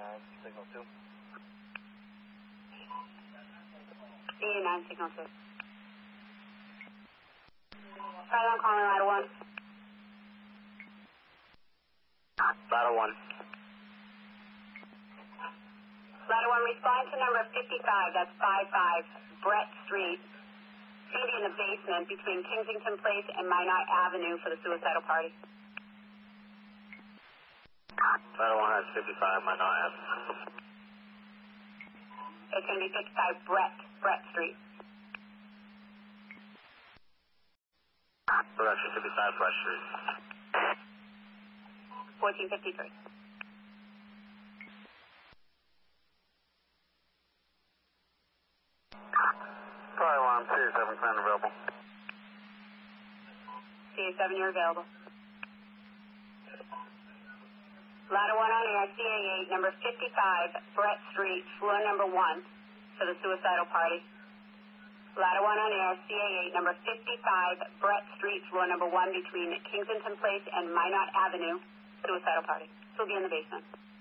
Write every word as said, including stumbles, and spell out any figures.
nine, signal two. C A nine, signal two. Ladder one calling ladder one. Ladder one. Ladder one, respond to number fifty-five, that's five five, Brett Street. It's going to be in the basement between Kensington Place and Minot Avenue for the suicidal party. Ladder one has fifty-five, Minot Avenue. It's going to be fifty-five Brett, Brett Street. Production fifty-five, Brett Street. fourteen fifty-three. Fire alarm, C A seven, plan available. C A seven, you're available. Ladder one on air, C A eight, number fifty-five, Brett Street, floor number one, for the suicidal party. Ladder one on air, C A eight, number fifty-five, Brett Street, floor number one, between Kensington Place and Minot Avenue, suicidal party. This will be in the basement.